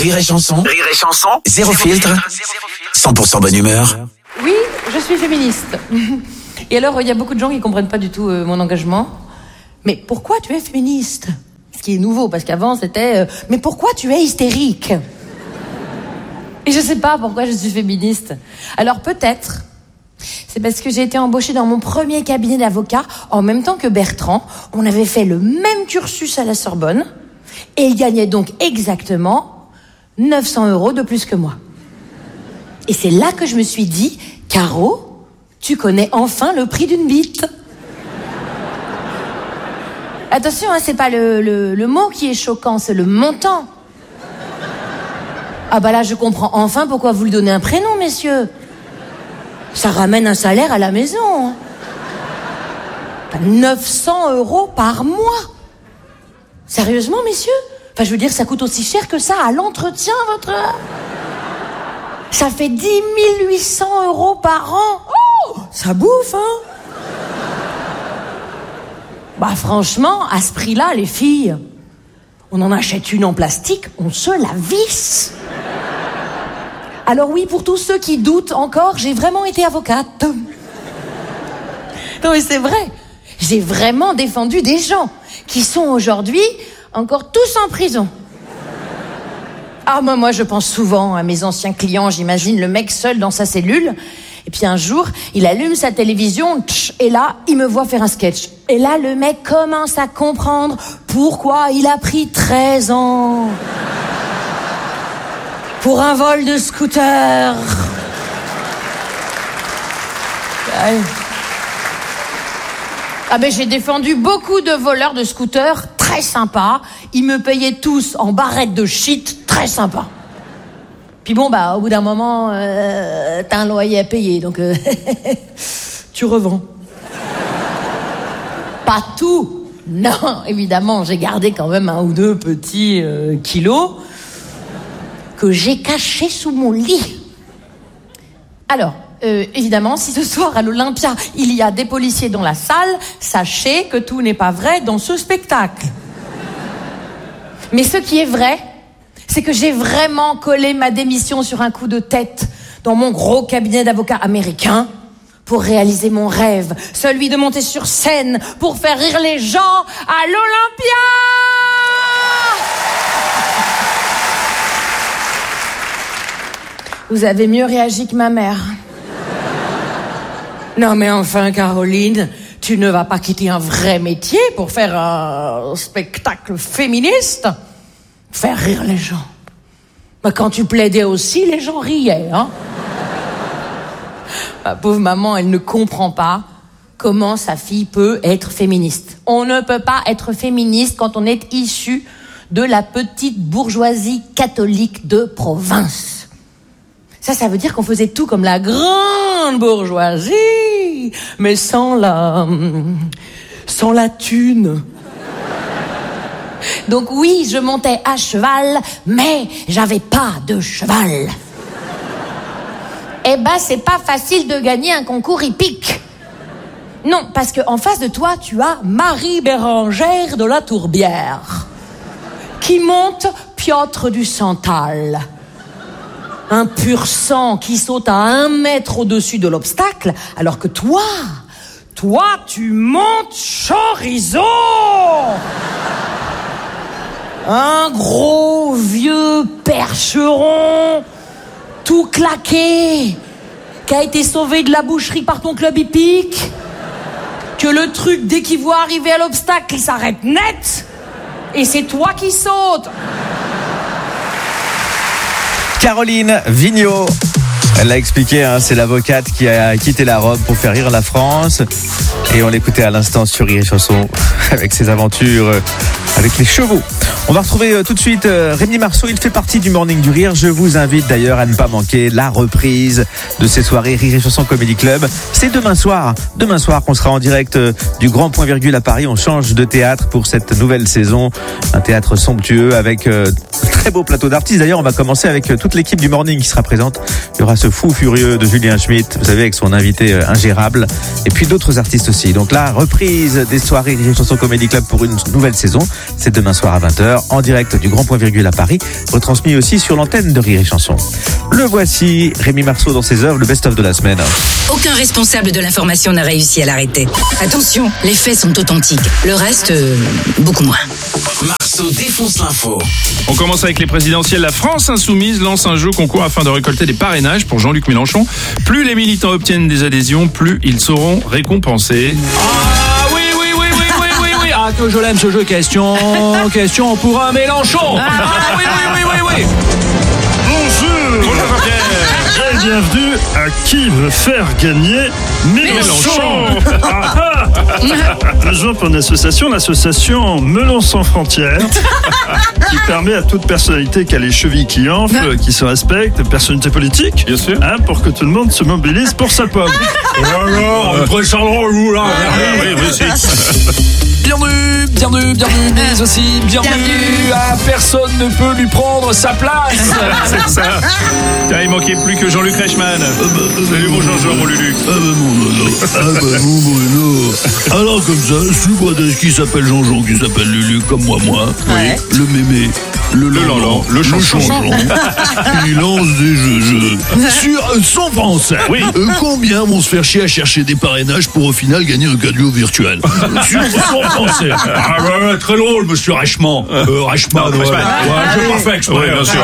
Rire et Chanson. Rire et Chanson. Zéro filtre. 100% bonne humeur. Oui, je suis féministe. Et alors, il y a beaucoup de gens qui comprennent pas du tout mon engagement. Mais pourquoi tu es féministe ? Ce qui est nouveau, parce qu'avant c'était mais pourquoi tu es hystérique ? Et je sais pas pourquoi je suis féministe. Alors peut-être, c'est parce que j'ai été embauchée dans mon premier cabinet d'avocat en même temps que Bertrand. On avait fait le même cursus à la Sorbonne et il gagnait donc exactement 900 € de plus que moi. Et c'est là que je me suis dit, Caro, tu connais enfin le prix d'une bite. Attention, hein, c'est pas le mot qui est choquant, c'est le montant. Ah bah là, je comprends enfin pourquoi vous lui donnez un prénom, messieurs. Ça ramène un salaire à la maison. 900 € par mois. Sérieusement, messieurs ? Enfin, je veux dire, ça coûte aussi cher que ça à l'entretien, votre... Ça fait 10 800 € par an. Oh, ça bouffe, hein ? Bah franchement, à ce prix-là, les filles, on en achète une en plastique, on se la visse. Alors oui, pour tous ceux qui doutent encore, j'ai vraiment été avocate. Non mais c'est vrai, j'ai vraiment défendu des gens qui sont aujourd'hui encore tous en prison. Ah moi je pense souvent à mes anciens clients, j'imagine le mec seul dans sa cellule. Et puis un jour, il allume sa télévision, et là, il me voit faire un sketch. Et là, le mec commence à comprendre pourquoi il a pris 13 ans pour un vol de scooter. Ah ben j'ai défendu beaucoup de voleurs de scooters, très sympas. Ils me payaient tous en barrettes de shit, très sympa. Puis bon, bah, au bout d'un moment, t'as un loyer à payer, donc tu revends. Pas tout. Non, évidemment, j'ai gardé quand même 1 ou 2 petits kilos que j'ai cachés sous mon lit. Alors, évidemment, si ce soir à l'Olympia, il y a des policiers dans la salle, sachez que tout n'est pas vrai dans ce spectacle. Mais ce qui est vrai, c'est que j'ai vraiment collé ma démission sur un coup de tête dans mon gros cabinet d'avocats américain pour réaliser mon rêve, celui de monter sur scène pour faire rire les gens à l'Olympia. Vous avez mieux réagi que ma mère. Non mais enfin, Caroline, tu ne vas pas quitter un vrai métier pour faire un spectacle féministe ? Faire rire les gens. Mais quand tu plaidais aussi, les gens riaient, hein. Ma pauvre maman, elle ne comprend pas comment sa fille peut être féministe. On ne peut pas être féministe quand on est issu de la petite bourgeoisie catholique de province. Ça veut dire qu'on faisait tout comme la grande bourgeoisie, mais sans la thune. Donc oui, je montais à cheval, mais j'avais pas de cheval. Eh ben, c'est pas facile de gagner un concours hippique. Non, parce qu'en face de toi, tu as Marie Bérangère de la Tourbière, qui monte Piotr du Santal. Un pur sang qui saute à 1 mètre au-dessus de l'obstacle, alors que toi, tu montes Chorizo. Un gros vieux percheron, tout claqué, qui a été sauvé de la boucherie par ton club hippique, que le truc, dès qu'il voit arriver à l'obstacle, il s'arrête net, et c'est toi qui sautes. Caroline Vigneault, elle l'a expliqué, hein, c'est l'avocate qui a quitté la robe pour faire rire la France. Et on l'écoutait à l'instant sur Rire et Chanson avec ses aventures avec les chevaux. On va retrouver tout de suite Rémi Marceau, il fait partie du Morning du Rire. Je vous invite d'ailleurs à ne pas manquer la reprise de ces soirées Rire et Chanson Comedy Club. C'est demain soir qu'on sera en direct du Grand Point Virgule à Paris. On change de théâtre pour cette nouvelle saison. Un théâtre somptueux avec très beau plateau d'artistes. D'ailleurs, on va commencer avec toute l'équipe du Morning qui sera présente. Il y aura ce fou furieux de Julien Schmitt, vous savez, avec son invité ingérable, et puis d'autres artistes aussi. Donc la reprise des soirées Rire et Chanson Comedy Club pour une nouvelle saison, c'est demain soir à 20h, en direct du Grand Point Virgule à Paris, retransmis aussi sur l'antenne de Rire et Chanson. Le voici, Rémi Marceau dans ses œuvres, le best-of de la semaine. Aucun responsable de l'information n'a réussi à l'arrêter. Attention, les faits sont authentiques. Le reste, beaucoup moins. Marceau défonce l'info. On commence avec les présidentielles. La France Insoumise lance un jeu concours afin de récolter des parrainages pour Jean-Luc Mélenchon. Plus les militants obtiennent des adhésions, plus ils seront récompensés. Ah oui. Ah que je l'aime ce jeu. Question pour un Mélenchon. Ah oui. Bonjour Jean-Pierre. Et bienvenue à Qui veut faire gagner Mélenchon. Rejoint pour une association, l'association Melon sans frontières, qui permet à toute personnalité qui a les chevilles qui enflent, qui se respecte, personnalité politique, bien sûr, pour que tout le monde se mobilise pour sa pomme. Très charmant vous là. Bienvenue, mais aussi bienvenue à personne ne peut lui prendre sa place. C'est ça. Tiens, il manquait plus que Jean-Luc Reichmann. Salut mon Jean-Jean, mon Luluc. Mon Bruno. Alors comme ça, je suis modeste qui s'appelle Jean-Jean, qui s'appelle Luluc comme moi. Ouais. Le mémé. Le lanlan, le chanchon. Il lance des jeux. Sur 100 français. Oui. Combien vont se faire chier à chercher des parrainages pour au final gagner un cadeau virtuel? Sur 100 français. Très drôle, monsieur Reichmann. Reichmann. Je parfait exprès. Oui, bien sûr.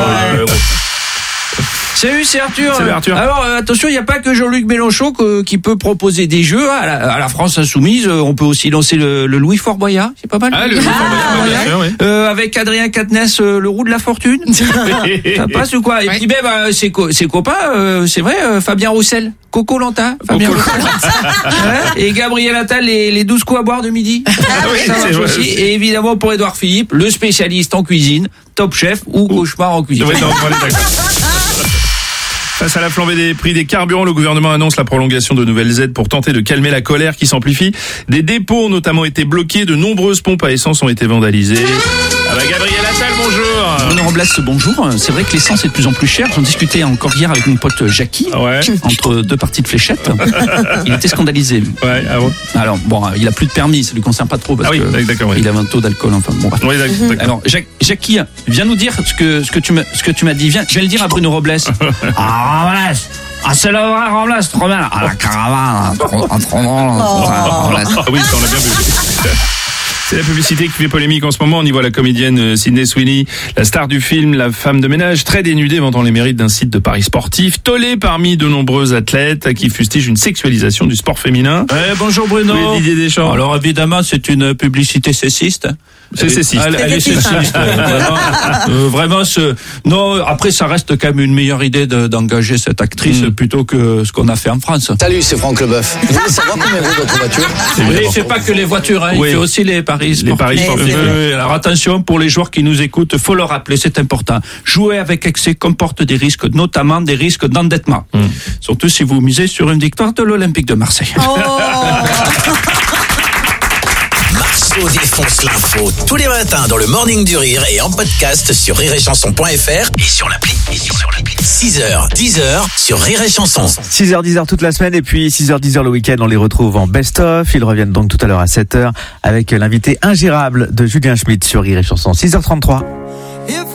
Salut, c'est Arthur. Salut Arthur. Alors attention, il n'y a pas que Jean-Luc Mélenchon qui peut proposer des jeux à la France Insoumise. On peut aussi lancer le Louis Fort Boyard, c'est pas mal. Le Louis Fort Boyard, bien sûr, oui. Avec Adrien Quatennens, le roux de la fortune. Ça passe ou quoi? Et puis ses copains, c'est vrai, Fabien Roussel, Coco Lanta, Fabien Roussel. Et Gabriel Attal, les 12 coups à boire de midi. Ça marche aussi. Et évidemment pour Édouard Philippe, le spécialiste en cuisine, Top Chef ou Cauchemar en cuisine. Oui, non, on est d'accord. Face à la flambée des prix des carburants, le gouvernement annonce la prolongation de nouvelles aides pour tenter de calmer la colère qui s'amplifie. Des dépôts ont notamment été bloqués, de nombreuses pompes à essence ont été vandalisées. Gabriel Attal, bonjour. Bruno Robles, bonjour. C'est vrai que l'essence est de plus en plus chère. J'en discutais encore hier avec mon pote Jackie, entre deux parties de fléchettes. Il était scandalisé. Ouais, ah bon. Alors, bon, il a plus de permis, ça lui concerne pas trop parce il avait un taux d'alcool, enfin bon. Oui, d'accord. Alors, Jackie, viens nous dire ce que tu m'as dit. Viens le dire à Bruno Robles. Robles. C'est le vrai Robles, trop bien. La caravane, trop drôle. Oui, ça on l'a bien vu. C'est la publicité qui fait polémique en ce moment. On y voit la comédienne Sydney Sweeney, la star du film, la femme de ménage, très dénudée, vantant les mérites d'un site de paris sportif, tollée parmi de nombreux athlètes qui fustigent une sexualisation du sport féminin. Bonjour Bruno. Oui, Didier Deschamps. Alors évidemment, c'est une publicité sexiste. C'est sexiste. Elle est sexiste. Vraiment, non, après, ça reste quand même une meilleure idée d'engager cette actrice plutôt que ce qu'on a fait en France. Salut, c'est Franck Leboeuf. Vous voulez savoir combien vaut votre voiture? Il ne fait pas que les voitures, il fait aussi les paris sportifs. Les paris sportifs. Alors attention, pour les joueurs qui nous écoutent, faut le rappeler, c'est important. Jouer avec excès comporte des risques, notamment des risques d'endettement. Surtout si vous misez sur une victoire de l'Olympique de Marseille. Marceau défonce l'info tous les matins dans le Morning du Rire et en podcast sur rireetchanson.fr et sur l'appli. 6h, 10h sur Rire et Chanson. 6h, 10h toute la semaine et puis 6h, 10h le week-end, on les retrouve en best-of. Ils reviennent donc tout à l'heure à 7h avec l'invité ingérable de Julien Schmitt sur Rire et Chanson. 6h33.